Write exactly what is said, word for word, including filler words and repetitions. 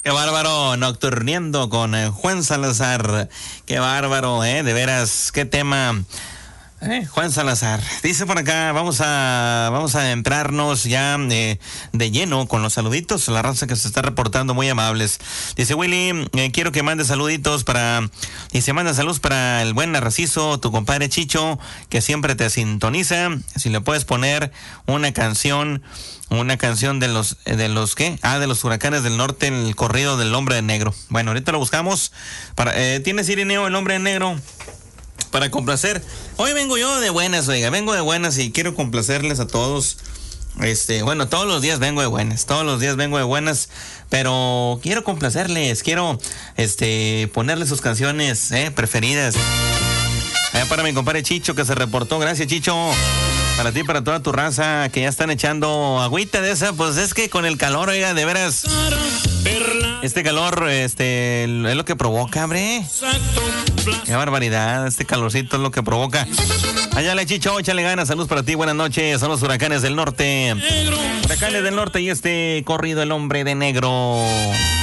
Qué bárbaro, Nocturneando con eh, Juan Salazar. Qué bárbaro, eh, de veras, qué tema. Eh, Juan Salazar. Dice por acá, vamos a vamos a entrarnos ya eh, de lleno con los saluditos, la raza que se está reportando, muy amables. Dice Willy, eh, quiero que mande saluditos para, dice, manda saludos para el buen Narciso, tu compadre Chicho, que siempre te sintoniza. Si le puedes poner una canción, una canción de los, de los, ¿qué? Ah, de los Huracanes del Norte, el corrido del Hombre de Negro. Bueno, ahorita lo buscamos. Para, eh, ¿tienes, Irineo, el Hombre de Negro? Para complacer. Hoy vengo yo de buenas, oiga, vengo de buenas y quiero complacerles a todos. Este, bueno, todos los días vengo de buenas, todos los días vengo de buenas, pero quiero complacerles, quiero, este, ponerles sus canciones, eh, preferidas. Allá para mi compadre Chicho que se reportó, gracias Chicho. Para ti, para toda tu raza que ya están echando agüita de esa, pues es que con el calor, oiga, de veras, este calor, este, es lo que provoca, hombre. Qué barbaridad, este calorcito es lo que provoca. Allá le Chicho, échale ganas, saludos para ti, buenas noches, son los Huracanes del Norte. Huracanes del Norte y este corrido El Hombre de Negro.